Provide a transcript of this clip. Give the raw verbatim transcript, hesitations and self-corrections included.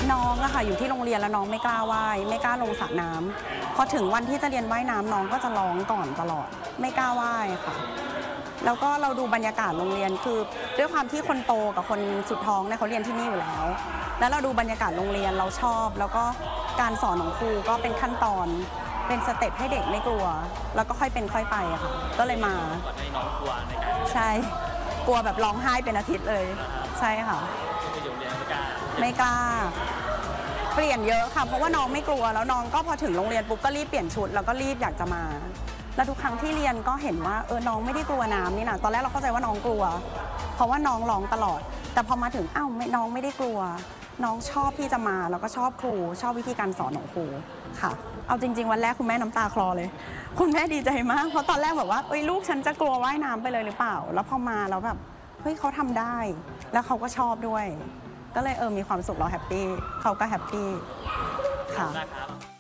น้องอะค่ะอยู่ที่โรงเรียนแล้วน้องไม่กล้าว่ายไม่กล้าลงสระน้ำพอถึงวันที่จะเรียนว่ายน้ำน้องก็จะร้องก่อนตลอดไม่กล้าว่ายค่ะแล้วก็เราดูบรรยากาศโรงเรียนคือด้วยความที่คนโตกับคนสุดท้องเนี่ยเขาเรียนที่นี่อยู่แล้ว แล้วเราดูบรรยากาศโรงเรียนเราชอบ แล้วก็การสอนของครูก็เป็นขั้นตอนเป็นสเต็ปให้เด็กไม่กลัวแล้วก็ค่อยเป็นค่อยไปอะค่ะก็เลยมาก่อนให้น้องกลัวในการใช่กลัวแบบร้องไห้เป็นอาทิตย์เลยใช่ค่ะไปอยู่เรียนไม่กล้าไม่กล้าเปลี่ยนเยอะค่ะเพราะว่าน้องไม่กลัวแล้วน้องก็พอถึงโรงเรียนปุ๊บก็รีบเปลี่ยนชุดแล้วก็รีบอยากจะมาแล้วทุกครั้งที่เรียนก็เห็นว่าเออน้องไม่ได้กลัวน้ำนี่นะตอนแรกเราเข้าใจว่าน้องกลัวเพราะว่าน้องร้องตลอดแต่พอมาถึงอ้าวไม่น้องไม่ได้กลัวน้องชอบที่จะมาแล้วก็ชอบครูชอบวิธีการสอนของครูค่ะเอาจริงๆวันแรกคุณแม่น้ำตาคลอเลยคุณแม่ดีใจมากเพราะตอนแรกแบบว่าเอ้ยลูกฉันจะกลัวว่ายน้ำไปเลยหรือเปล่าแล้วพอมาแล้วแบบเฮ้ยเขาทำได้แล้วเขาก็ชอบด้วยก็เลยเออมีความสุขเราแฮปปี้เขาก็แฮปปี้ค่ะ